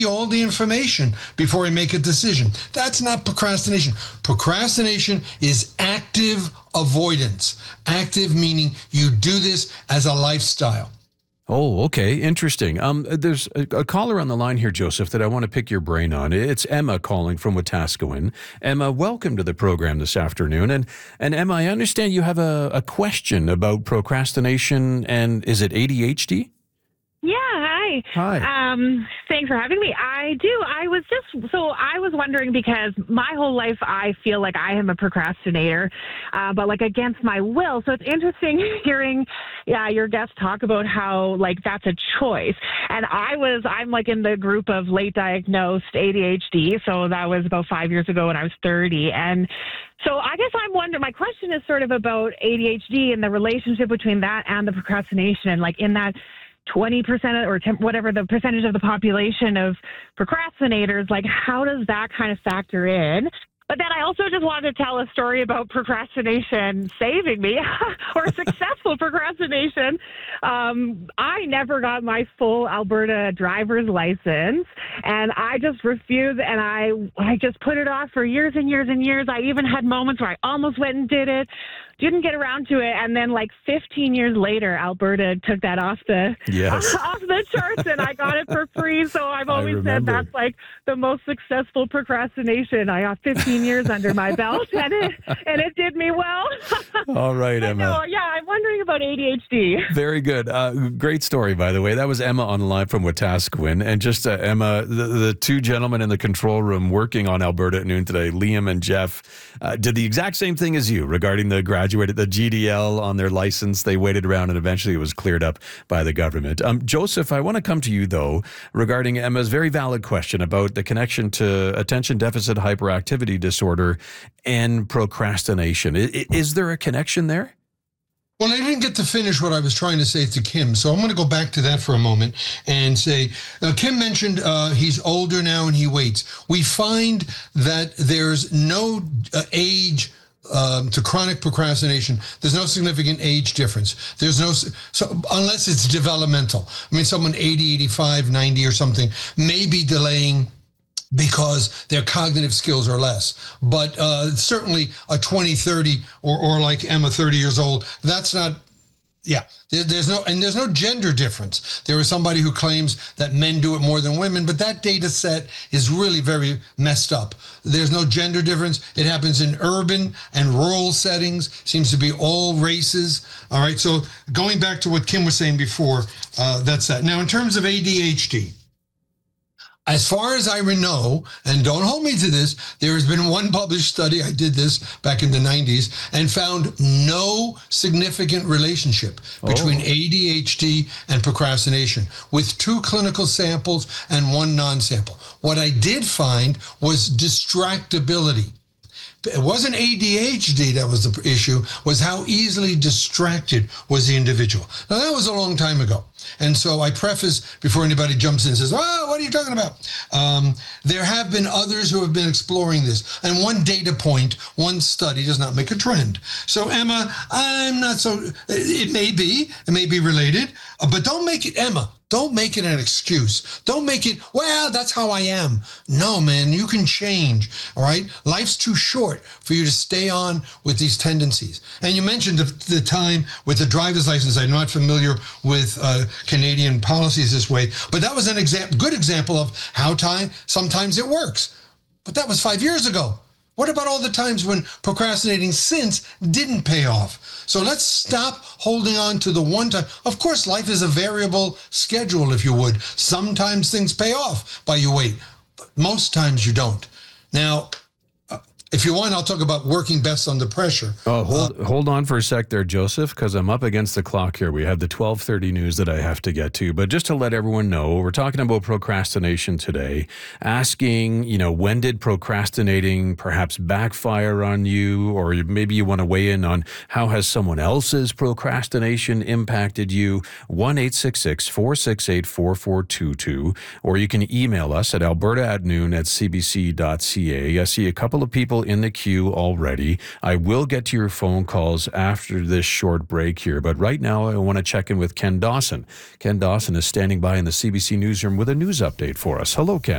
all the information before I make a decision. That's not procrastination. Procrastination is active avoidance. Active meaning you do this as a lifestyle. Oh, okay. Interesting. There's a caller on the line here, Joseph, that I want to pick your brain on. It's Emma calling from Wetaskiwin. Emma, welcome to the program this afternoon. And Emma, I understand you have a question about procrastination, and is it ADHD? Yeah, hi. Hi. Thanks for having me. I do. I was wondering because my whole life I feel like I am a procrastinator, but like against my will. So it's interesting hearing your guests talk about how like that's a choice. And I'm like in the group of late diagnosed ADHD. So that was about 5 years ago when I was 30. And so I guess I'm wondering, my question is sort of about ADHD and the relationship between that and the procrastination, like in that 20% or whatever the percentage of the population of procrastinators, like how does that kind of factor in? But then I also just wanted to tell a story about procrastination saving me or successful procrastination. I never got my full Alberta driver's license and I just refused and I just put it off for years and years and years. I even had moments where I almost went and did it, didn't get around to it. And then like 15 years later, Alberta took that off the charts and I got it for free. So I've always said that's like the most successful procrastination. I got 15 years under my belt and it did me well. All right, Emma. No, I'm wondering about ADHD. Very good. Great story, by the way. That was Emma on the line from Wetaskiwin. And just Emma, the two gentlemen in the control room working on Alberta at noon today, Liam and Jeff, did the exact same thing as you regarding the GDL on their license. They waited around and eventually it was cleared up by the government. Joseph, I want to come to you, though, regarding Emma's very valid question about the connection to attention deficit hyperactivity disorder and procrastination. Is there a connection there? Well, I didn't get to finish what I was trying to say to Kim, so I'm going to go back to that for a moment and say, Kim mentioned he's older now and he waits. We find that there's no age to chronic procrastination. There's no significant age difference. So unless it's developmental. I mean, someone 80, 85, 90 or something may be delaying because their cognitive skills are less. But certainly a 20, 30, or like Emma, 30 years old, that's not, there's no gender difference. There is somebody who claims that men do it more than women, but that data set is really very messed up. There's no gender difference. It happens in urban and rural settings, seems to be all races. All right, so going back to what Kim was saying before, that's that. Now, in terms of ADHD, as far as I know, and don't hold me to this, there has been one published study, I did this back in the 90s, and found no significant relationship between ADHD and procrastination, with 2 clinical samples and 1 non-sample. What I did find was distractibility. It wasn't ADHD that was the issue, was how easily distracted was the individual. Now, that was a long time ago. And so I preface before anybody jumps in and says, oh, what are you talking about? There have been others who have been exploring this. And one data point, one study does not make a trend. So, Emma, I'm not so, it may be related, but don't make it, Emma, don't make it an excuse. Don't make it, well, that's how I am. No, man, you can change, all right? Life's too short for you to stay on with these tendencies. And you mentioned the time with the driver's license. I'm not familiar with Canadian policies this way, but that was an good example of how sometimes it works. But that was 5 years ago. What about all the times when procrastinating since didn't pay off? So let's stop holding on to the one time. Of course, life is a variable schedule, if you would. Sometimes things pay off by you wait, but most times you don't. Now, if you want, I'll talk about working best under pressure. Oh, hold on for a sec there, Joseph, because I'm up against the clock here. We have the 12:30 news that I have to get to. But just to let everyone know, we're talking about procrastination today, asking, when did procrastinating perhaps backfire on you? Or maybe you want to weigh in on how has someone else's procrastination impacted you? 1-866-468-4422. Or you can email us at alberta@noon@cbc.ca. I see a couple of people in the queue already. I will get to your phone calls after this short break here, but right now I want to check in with Ken Dawson. Ken Dawson is standing by in the CBC newsroom with a news update for us. Hello, Ken.